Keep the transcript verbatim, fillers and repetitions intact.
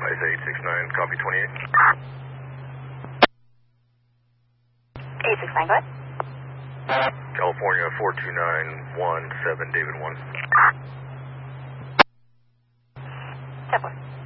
I say eight six nine, copy twenty-eight. eight six nine, go ahead. California four two nine one seven, David one. ten four.